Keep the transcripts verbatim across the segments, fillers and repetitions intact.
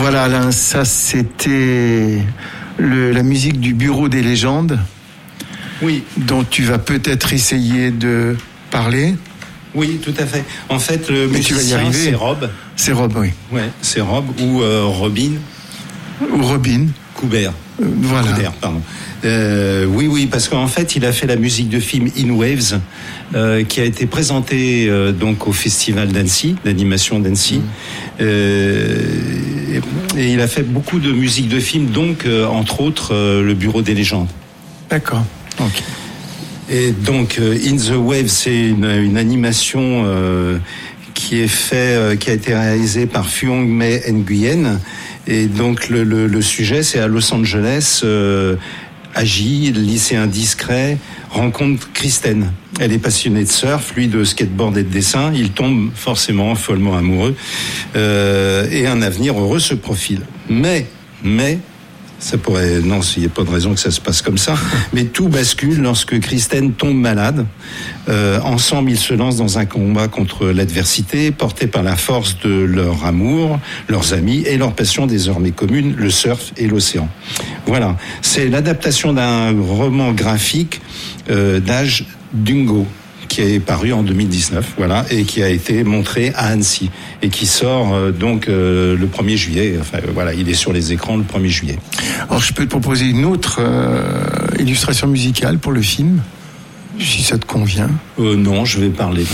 Voilà, Alain, ça c'était le, la musique du Bureau des légendes. Oui. Dont tu vas peut-être essayer de parler. Oui, tout à fait. En fait, le Mais musicien, c'est Rob. C'est Rob, oui. Ouais, c'est Rob ou euh, Robin. Ou Robin. Coubert. Euh, voilà. Coubert, pardon. Euh, oui, oui, parce qu'en fait, il a fait la musique de film In Waves, euh, qui a été présenté euh, donc au festival d'Annecy, d'animation d'Annecy. Mmh. Euh, et il a fait beaucoup de musique de film, donc euh, entre autres euh, le Bureau des légendes. D'accord. Ok. Et donc euh, In the Waves, c'est une, une animation euh, qui est fait, euh, qui a été réalisée par Phuong Mae Nguyen. Et donc le, le, le sujet, c'est à Los Angeles. Euh, Agi, lycéen discret, rencontre Kristen. Elle est passionnée de surf, lui de skateboard et de dessin. Il tombe forcément follement amoureux euh, et un avenir heureux se profile. Mais, mais, ça pourrait, non, il n'y a pas de raison que ça se passe comme ça. Mais tout bascule lorsque Kristen tombe malade. Euh, ensemble, ils se lancent dans un combat contre l'adversité, portés par la force de leur amour, leurs amis et leur passion désormais commune, le surf et l'océan. Voilà, c'est l'adaptation d'un roman graphique euh, d'Aj Dungo, qui est paru en deux mille dix-neuf, voilà, et qui a été montré à Annecy et qui sort euh, donc euh, le premier juillet. Enfin, voilà, il est sur les écrans le premier juillet. Alors, je peux te proposer une autre euh, illustration musicale pour le film, si ça te convient. Euh, non, je vais parler.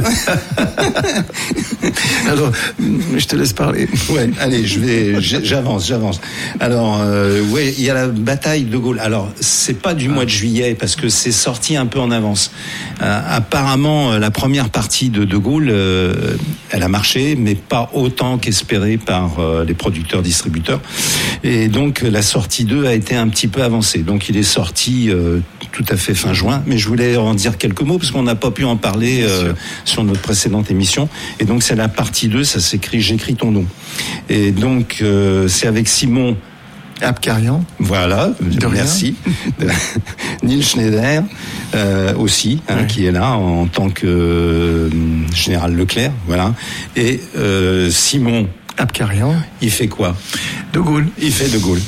Alors, je te laisse parler. Ouais, allez, je vais, j'avance, j'avance. Alors, euh, ouais, il y a la bataille de Gaulle. Alors, c'est pas du mois de juillet parce que c'est sorti un peu en avance. Euh, apparemment, la première partie de De Gaulle, euh, elle a marché, mais pas autant qu'espéré par euh, les producteurs-distributeurs. Et donc, la sortie deux a été un petit peu avancée. Donc, il est sorti euh, tout à fait fin juin. Mais je voulais en dire quelques mots parce qu'on n'a pas pu en parler euh, sur notre précédente émission. Et donc, c'est la partie deux, ça s'écrit « J'écris ton nom ». Et donc, euh, c'est avec Simon Abkarian. Voilà, de merci. Neil Schneider euh, aussi, hein, ouais. qui est là en tant que euh, général Leclerc, voilà. Et euh, Simon Abkarian, il fait quoi? De Gaulle. Il fait De Gaulle.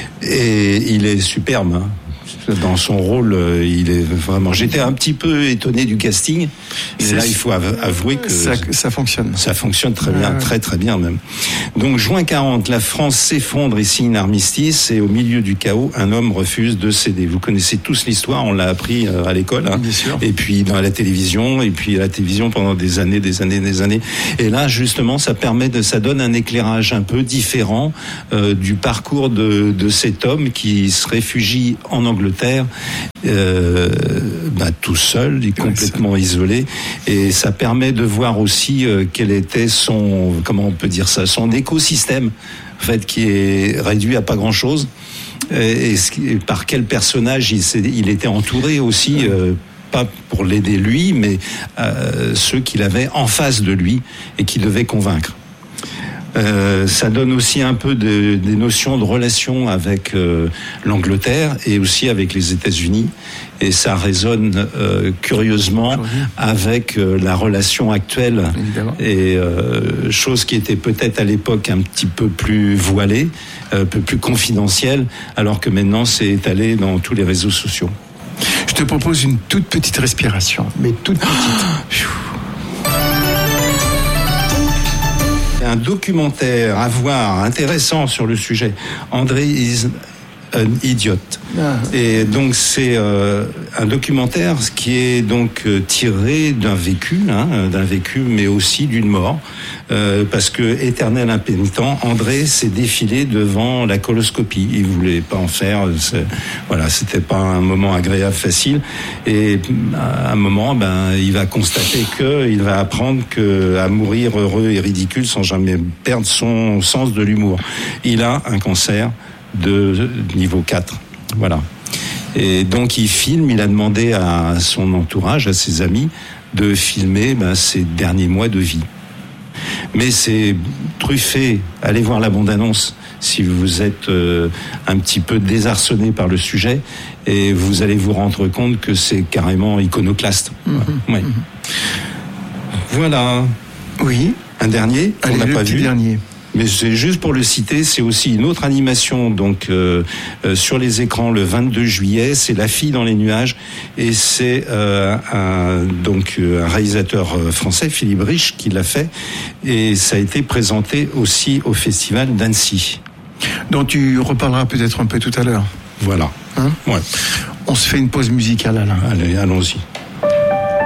Et il est superbe, hein. Dans son rôle, il est vraiment... J'étais un petit peu étonné du casting. Et là, il faut avouer que... Ça, ça fonctionne. Ça fonctionne très bien, ah ouais. très très bien même. Donc, juin quarante, la France s'effondre et signe l'armistice. Et au milieu du chaos, un homme refuse de céder. Vous connaissez tous l'histoire, on l'a appris à l'école. Hein. Bien sûr. Et puis dans la télévision, et puis à la télévision pendant des années, des années, des années. Et là, justement, ça permet de... Ça donne un éclairage un peu différent euh, du parcours de, de cet homme qui se réfugie en Angleterre. Euh, bah, tout seul, complètement isolé, et ça permet de voir aussi euh, quel était son, comment on peut dire ça, son écosystème, en fait, qui est réduit à pas grand chose, et, et par quel personnage il, il était entouré aussi, euh, pas pour l'aider lui, mais euh, ceux qu'il avait en face de lui et qui devaient convaincre. Euh, ça donne aussi un peu de, des notions de relation avec euh, l'Angleterre et aussi avec les États-Unis, et ça résonne euh, curieusement avec euh, la relation actuelle. Évidemment. Et euh, chose qui était peut-être à l'époque un petit peu plus voilée, un peu plus confidentielle, alors que maintenant c'est étalé dans tous les réseaux sociaux. Je te propose une toute petite respiration, mais toute petite. Un documentaire à voir intéressant sur le sujet. André is an idiot. Ah. Et donc c'est euh, un documentaire qui est donc euh, tiré d'un vécu, hein, d'un vécu, mais aussi d'une mort, euh, parce que éternel impénitent, André s'est défilé devant la coloscopie. Il voulait pas en faire. C'est, voilà, c'était pas un moment agréable, facile. Et à un moment, ben, il va constater que il va apprendre que à mourir heureux et ridicule sans jamais perdre son sens de l'humour. Il a un cancer de niveau quatre. Voilà. Et donc il filme, il a demandé à son entourage, à ses amis, de filmer ben, ses derniers mois de vie. Mais c'est truffé. Allez voir la bande-annonce si vous êtes euh, un petit peu désarçonné par le sujet, et vous allez vous rendre compte que c'est carrément iconoclaste. Mmh. Ouais. Mmh. Voilà. Oui. Un dernier qu'on Allez, n'a le pas petit vu. Dernier. Mais c'est juste pour le citer, c'est aussi une autre animation donc euh, euh, sur les écrans le vingt-deux juillet. C'est La fille dans les nuages et c'est euh, un, donc un réalisateur français, Philippe Rich, qui l'a fait et ça a été présenté aussi au festival d'Annecy. Dont tu reparleras peut-être un peu tout à l'heure. Voilà. Hein ? Ouais. On se fait une pause musicale, Alain. Allez, allons-y.